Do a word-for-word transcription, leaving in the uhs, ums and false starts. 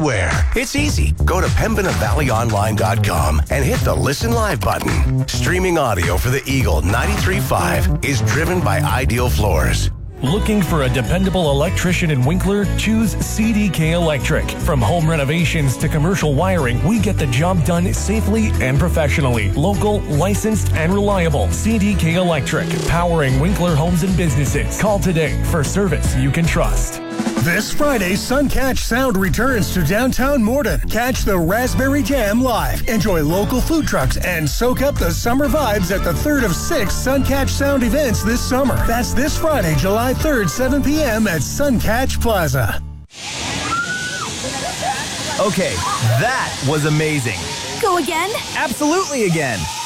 anywhere. It's easy. Go to pembina valley online dot com and hit the Listen Live button. Streaming audio for the Eagle ninety-three point five is driven by Ideal Floors. Looking for a dependable electrician in Winkler? Choose C D K Electric. From home renovations to commercial wiring, we get the job done safely and professionally. Local, licensed, and reliable. C D K Electric, powering Winkler homes and businesses. Call today for service you can trust. This Friday, Suncatch Sound returns to downtown Morden. Catch the Raspberry Jam live. Enjoy local food trucks and soak up the summer vibes at the third of six Suncatch Sound events this summer. That's this Friday, July third, seven p.m. at Suncatch Plaza. Okay, that was amazing. Go again? Absolutely again.